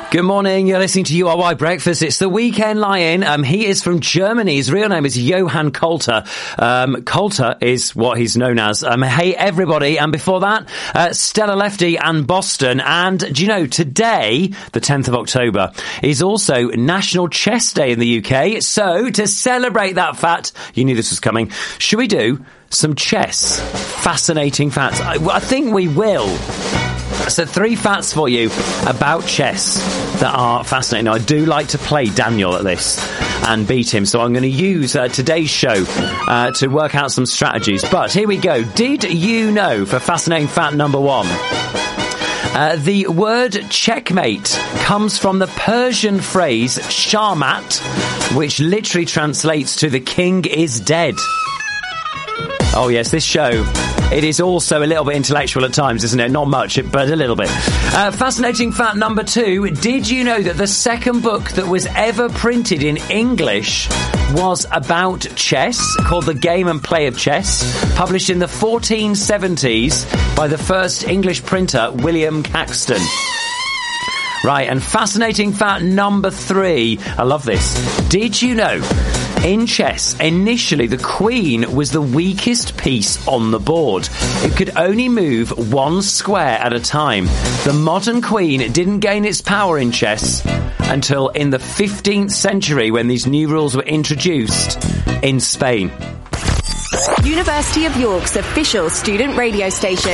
Good morning, you're listening to URY Breakfast. It's the Weekend Lion. He is from Germany. His real name is Johann Coulter. Coulter is what he's known as. Hey everybody. And before that, Stella Lefty and Boston. And do you know, today, the 10th of October, is also National Chess Day in the UK. So, to celebrate that fact, you knew this was coming, should we do some chess? Fascinating facts. I think we will. So 3 facts for you about chess that are fascinating. Now, I do like to play Daniel at this and beat him, so I'm going to use today's show to work out some strategies. But here we go. Did you know, for fascinating fact number 1, the word checkmate comes from the Persian phrase shamat, which literally translates to the king is dead. Oh yes, this show, it is also a little bit intellectual at times, isn't it? Not much, but a little bit. Fascinating fact number 2. Did you know that the second book that was ever printed in English was about chess, called The Game and Play of Chess, published in the 1470s by the first English printer, William Caxton? Right, and fascinating fact number 3. I love this. Did you know, in chess, initially the queen was the weakest piece on the board. It could only move 1 square at a time. The modern queen didn't gain its power in chess until in the 15th century, when these new rules were introduced in Spain. University of York's official student radio station.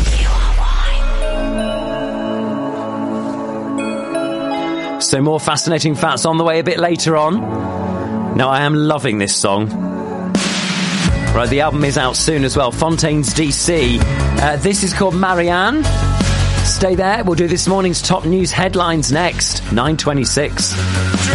So more fascinating facts on the way a bit later on. Now, I am loving this song. Right, the album is out soon as well. Fontaines DC. This is called Marianne. Stay there. We'll do this morning's top news headlines next. 9:26.